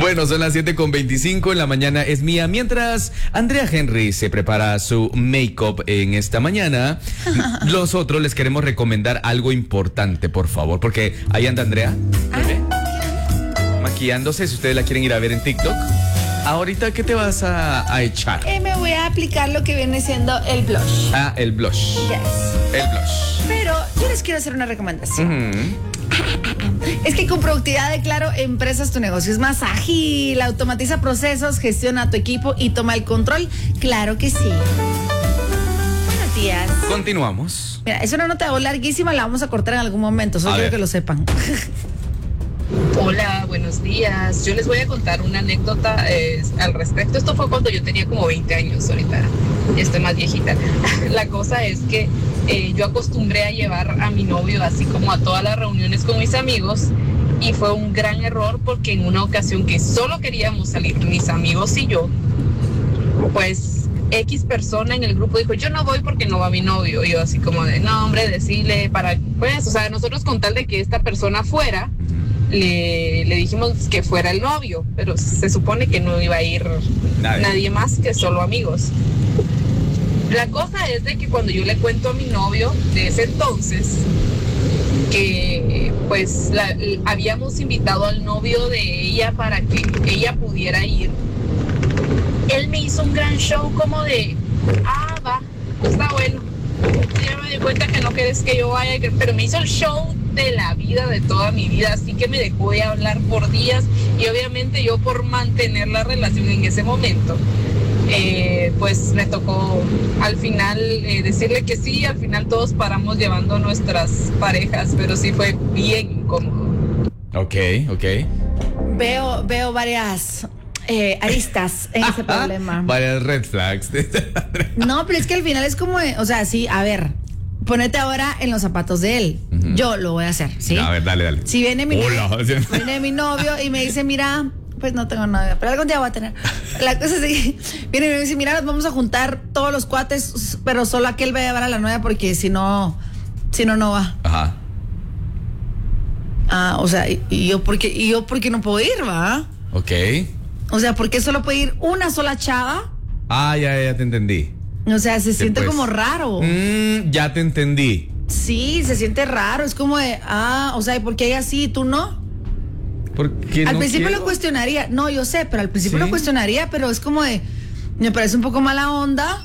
Bueno, son las 7:25 en la mañana, es mía. Mientras Andrea Henry se prepara su make-up en esta mañana, nosotros les queremos recomendar algo importante, por favor, porque ahí anda Andrea, maquillándose, si ustedes la quieren ir a ver en TikTok. Ahorita, ¿qué te vas a echar? Me voy a aplicar lo que viene siendo el blush. Ah, el blush. Yes. El blush. Pero yo les quiero hacer una recomendación. Es que con productividad de Claro Empresas tu negocio es más ágil, automatiza procesos, gestiona tu equipo y toma el control. Claro que sí. Buenos días. Continuamos. Mira, es una nota larguísima, la vamos a cortar en algún momento, solo quiero que lo sepan. Hola, buenos días. Yo les voy a contar una anécdota al respecto. Esto fue cuando yo tenía como 20 años, ahorita estoy más viejita. La cosa es que yo acostumbré a llevar a mi novio así como a todas las reuniones con mis amigos y fue un gran error porque en una ocasión que solo queríamos salir mis amigos y yo, pues X persona en el grupo dijo, yo no voy porque no va mi novio. Y yo así como de, no hombre, decirle para, pues, o sea, nosotros con tal de que esta persona fuera, le dijimos que fuera el novio, pero se supone que no iba a ir nadie más que solo amigos. La cosa es de que cuando yo le cuento a mi novio de ese entonces que pues habíamos invitado al novio de ella para que ella pudiera ir, él me hizo un gran show como de, va, está bueno, ya me di cuenta que no querés que yo vaya, pero me hizo el show de la vida, de toda mi vida, así que me dejó de hablar por días y obviamente yo por mantener la relación en ese momento, pues me tocó al final decirle que sí, al final todos paramos llevando a nuestras parejas, pero sí fue bien incómodo. Ok. Veo varias aristas en ese problema. Varias red flags. No, pero es que al final es como, o sea, sí, a ver, ponete ahora en los zapatos de él. Yo lo voy a hacer, ¿sí? A ver, dale. Si viene mi novio y me dice, mira, pues no tengo novia, pero algún día voy a tener. La cosa es que viene y me dice, mira, nos vamos a juntar todos los cuates, pero solo aquel va a llevar a la novia porque si no va. Ajá. O sea, y yo porque no puedo ir, ¿va? Ok. O sea, porque solo puede ir una sola chava. Ya te entendí. O sea, se siente pues, como raro. Ya te entendí. Sí, se siente raro. Es como de, o sea, ¿y por qué ella sí y tú no? Porque al no principio quiero. lo cuestionaría. No, yo sé, pero al principio lo cuestionaría, pero es como de, me parece un poco mala onda.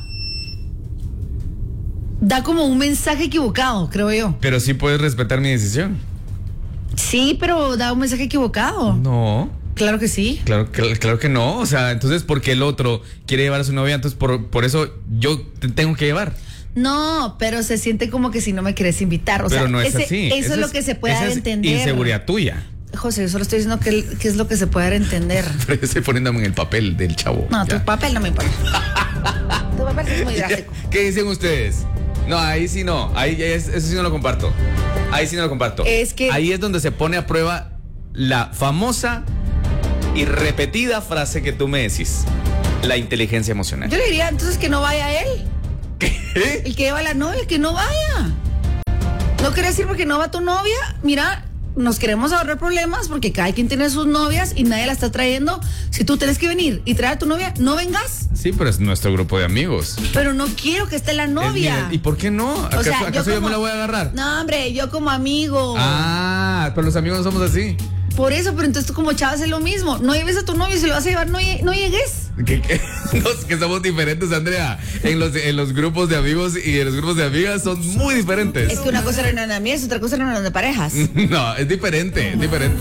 Da como un mensaje equivocado, creo yo. Pero sí puedes respetar mi decisión. Sí, pero da un mensaje equivocado. No. Claro que sí. Claro que no. O sea, entonces, porque el otro quiere llevar a su novia, entonces por eso yo te tengo que llevar. No, pero se siente como que si no me quieres invitar. O pero sea, no es así. Eso es lo que se puede dar a entender. Inseguridad tuya. José, yo solo estoy diciendo que es lo que se puede dar a entender. Pero estoy poniéndome en el papel del chavo. No, ya. tu papel no me importa. Tu papel es muy drástico. ¿Qué dicen ustedes? No, ahí sí no. Eso sí no lo comparto. Ahí sí no lo comparto. Es que ahí es donde se pone a prueba la famosa y repetida frase que tú me decís: la inteligencia emocional. Yo le diría entonces que no vaya él. ¿Qué? El que lleva a la novia, que no vaya. ¿No querés ir porque no va tu novia? Mira, nos queremos ahorrar problemas porque cada quien tiene sus novias y nadie la está trayendo. Si tú tienes que venir y traer a tu novia, no vengas. Sí, pero es nuestro grupo de amigos. Pero no quiero que esté la novia. ¿Y por qué no? ¿Acaso yo me la voy a agarrar? No, hombre, yo como amigo. Pero los amigos no somos así. Por eso, pero entonces tú como chava haces lo mismo. No lleves a tu novio, si lo vas a llevar, no llegues. Que somos diferentes, Andrea. En los grupos de amigos y en los grupos de amigas son muy diferentes. Es que una cosa era una de amigas, otra cosa era una de parejas. No, es diferente.